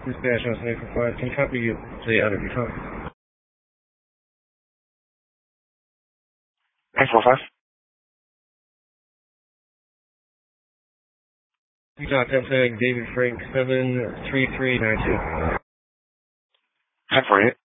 Dispatch on 5, can copy you. Say out of your phone. 945. You contact David Frank 73392. 1048.